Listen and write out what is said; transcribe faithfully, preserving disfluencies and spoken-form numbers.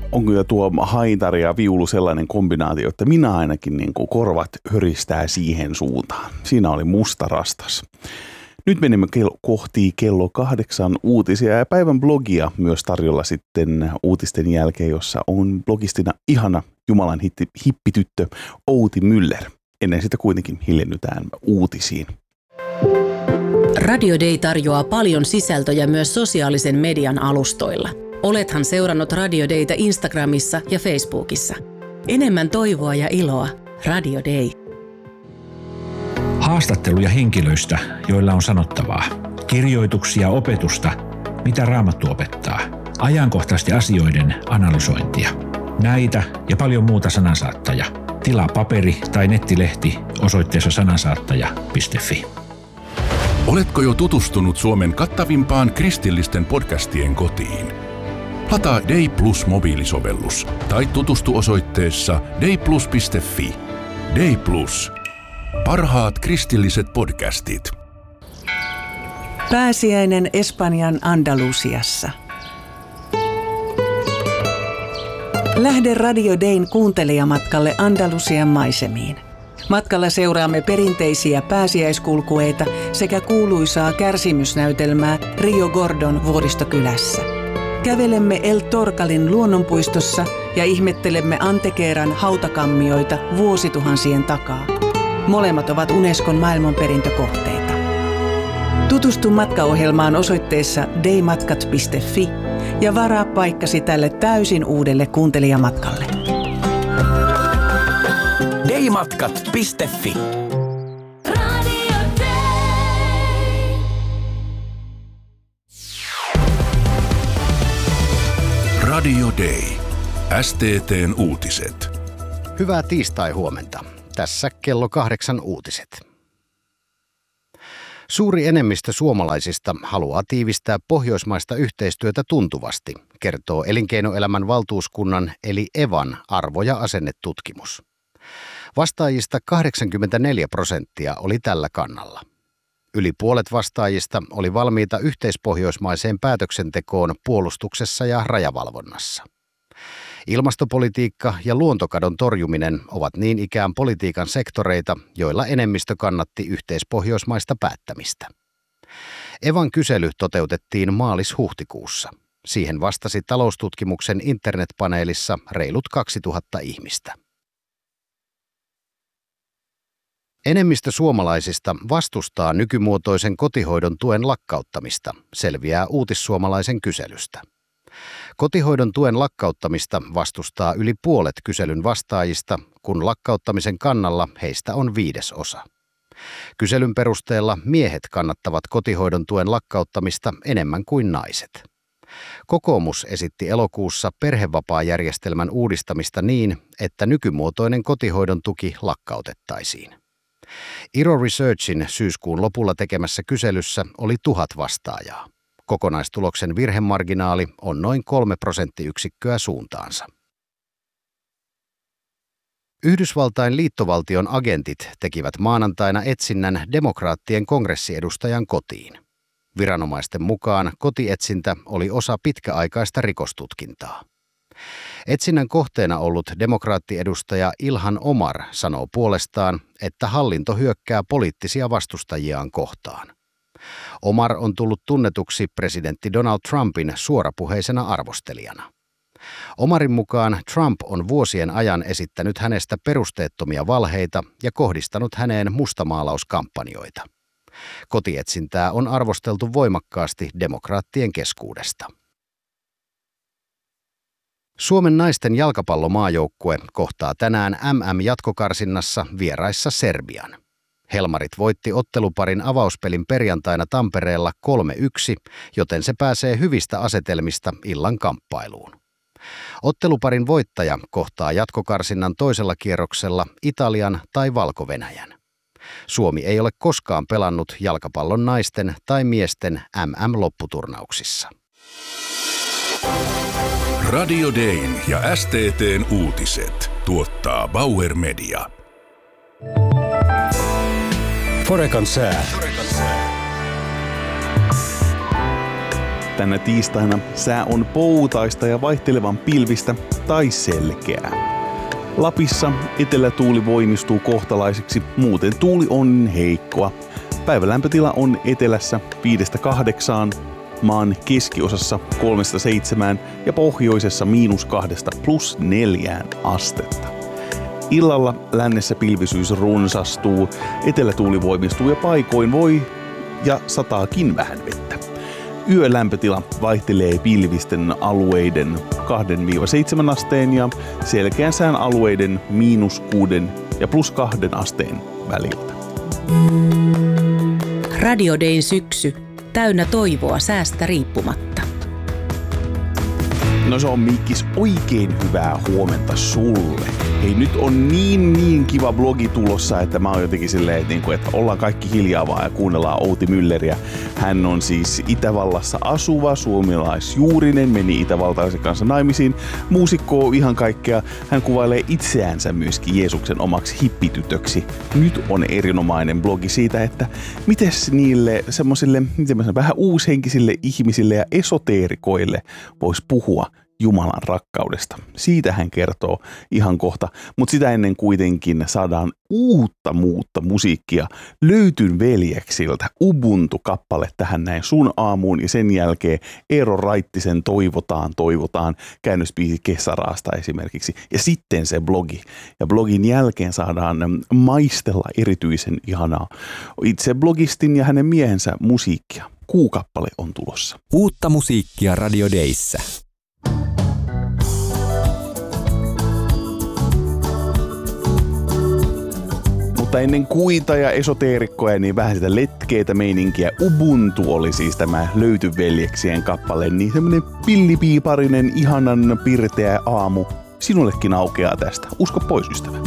on kyllä tuo haitari ja viulu sellainen kombinaatio, että minä ainakin niin kuin korvat höristää siihen suuntaan. Siinä oli musta rastas. Nyt menemme kello, kohti kello kahdeksan uutisia ja päivän blogia myös tarjolla sitten uutisten jälkeen, jossa on blogistina ihana Jumalan hitti, hippityttö Outi Müller. Ennen sitä kuitenkin hiljennytään uutisiin. Radio Day tarjoaa paljon sisältöjä myös sosiaalisen median alustoilla. Olethan seurannut Radio Dayta Instagramissa ja Facebookissa. Enemmän toivoa ja iloa. Radio Day. Haastatteluja henkilöistä, joilla on sanottavaa. Kirjoituksia, opetusta, mitä Raamattu opettaa. Ajankohtaisten asioiden analysointia. Näitä ja paljon muuta Sanansaattaja. Tilaa paperi- tai nettilehti osoitteessa sanansaattaja piste fi. Oletko jo tutustunut Suomen kattavimpaan kristillisten podcastien kotiin? Lataa Day Plus mobiilisovellus tai tutustu osoitteessa day plus piste fi. Day Plus. Parhaat kristilliset podcastit. Pääsiäinen Espanjan Andalusiassa. Lähde Radio Dayn kuuntelijamatkalle Andalusian maisemiin. Matkalla seuraamme perinteisiä pääsiäiskulkueita sekä kuuluisaa kärsimysnäytelmää Rio Gordon vuoristokylässä. Kävelemme El Torcalin luonnonpuistossa ja ihmettelemme Antequeran hautakammioita vuosituhansien takaa. Molemmat ovat Unescon maailmanperintökohteita. Tutustu matkaohjelmaan osoitteessa daymatkat piste fi ja varaa paikkasi tälle täysin uudelle kuuntelijamatkalle. daymatkat piste fi. Radio Day. Radio Day. S T T:n uutiset. Hyvää tiistai-huomenta. Tässä kello kahdeksan uutiset. Suuri enemmistö suomalaisista haluaa tiivistää pohjoismaista yhteistyötä tuntuvasti, kertoo Elinkeinoelämän valtuuskunnan eli Evan arvo- ja asennetutkimus. Vastaajista kahdeksankymmentäneljä prosenttia oli tällä kannalla. Yli puolet vastaajista oli valmiita yhteispohjoismaiseen päätöksentekoon puolustuksessa ja rajavalvonnassa. Ilmastopolitiikka ja luontokadon torjuminen ovat niin ikään politiikan sektoreita, joilla enemmistö kannatti yhteispohjoismaista päättämistä. Evan kysely toteutettiin maalis-huhtikuussa. Siihen vastasi taloustutkimuksen internetpaneelissa reilut kaksituhatta ihmistä. Enemmistö suomalaisista vastustaa nykymuotoisen kotihoidon tuen lakkauttamista, selviää Uutissuomalaisen kyselystä. Kotihoidon tuen lakkauttamista vastustaa yli puolet kyselyn vastaajista, kun lakkauttamisen kannalla heistä on viidesosa. Kyselyn perusteella miehet kannattavat kotihoidon tuen lakkauttamista enemmän kuin naiset. Kokoomus esitti elokuussa perhevapaajärjestelmän uudistamista niin, että nykymuotoinen kotihoidon tuki lakkautettaisiin. Iro Researchin syyskuun lopulla tekemässä kyselyssä oli tuhat vastaajaa. Kokonaistuloksen virhemarginaali on noin kolme prosenttiyksikköä suuntaansa. Yhdysvaltain liittovaltion agentit tekivät maanantaina etsinnän demokraattien kongressiedustajan kotiin. Viranomaisten mukaan kotietsintä oli osa pitkäaikaista rikostutkintaa. Etsinnän kohteena ollut demokraattiedustaja Ilhan Omar sanoo puolestaan, että hallinto hyökkää poliittisia vastustajiaan kohtaan. Omar on tullut tunnetuksi presidentti Donald Trumpin suorapuheisena arvostelijana. Omarin mukaan Trump on vuosien ajan esittänyt hänestä perusteettomia valheita ja kohdistanut häneen mustamaalauskampanjoita. Kotietsintää on arvosteltu voimakkaasti demokraattien keskuudesta. Suomen naisten jalkapallomaajoukkue kohtaa tänään M M-jatkokarsinnassa vieraissa Serbian. Helmarit voitti otteluparin avauspelin perjantaina Tampereella kolme yksi, joten se pääsee hyvistä asetelmista illan kamppailuun. Otteluparin voittaja kohtaa jatkokarsinnan toisella kierroksella Italian tai Valko-Venäjän. Suomi ei ole koskaan pelannut jalkapallon naisten tai miesten M M-lopputurnauksissa. Radio Dayn ja S T T:n uutiset tuottaa Bauer Media. Forekan sää. Tänä tiistaina sää on poutaista ja vaihtelevan pilvistä tai selkeää. Lapissa etelätuuli voimistuu kohtalaiseksi, muuten tuuli on heikkoa. Päivälämpötila on etelässä viidestä kahdeksaan, maan keskiosassa kolmesta seitsemään ja pohjoisessa miinus kahdesta plus neljään astetta. Illalla lännessä pilvisyys runsastuu, etelätuuli voimistuu ja paikoin voi ja sataakin vähän vettä. Yölämpötila vaihtelee pilvisten alueiden kahdesta seitsemään asteen ja selkeän sään alueiden miinus kuuden ja plus kahden asteen väliltä. Radio Dayn syksy, täynnä toivoa säästä riippumatta. No se on Mikkis oikein hyvää huomenta sulle. Hei, nyt on niin niin kiva blogi tulossa, että mä oon jotenkin silleen, että, niinku, että ollaan kaikki hiljaa vaan ja kuunnellaan Outi Mülleriä. Hän on siis Itävallassa asuva suomalaisjuurinen, meni itävaltaisen kanssa naimisiin. Muusikko ihan kaikkea. Hän kuvailee itseänsä myöskin Jeesuksen omaksi hippitytöksi. Nyt on erinomainen blogi siitä, että mites niille semmosille, miten mä sanon, vähän uushenkisille ihmisille ja esoteerikoille vois puhua Jumalan rakkaudesta. Siitä hän kertoo ihan kohta, mutta sitä ennen kuitenkin saadaan uutta muutta musiikkia Löytyn veljeksiltä. Ubuntu-kappale tähän näin sun aamuun ja sen jälkeen Eero Raittisen Toivotaan, toivotaan käännösbiisi Kesaraasta esimerkiksi ja sitten se blogi. Ja blogin jälkeen saadaan maistella erityisen ihanaa itse blogistin ja hänen miehensä musiikkia. Kuukappale on tulossa. Uutta musiikkia Radio Dayssä. Mutta ennen kuita ja esoteerikkoja, niin vähän sitä letkeitä meininkiä. Ubuntu oli siis tämä Löyty veljeksien kappale, niin semmonen pillipiiparinen, ihanan pirteä aamu sinullekin aukeaa tästä. Usko pois, ystävä.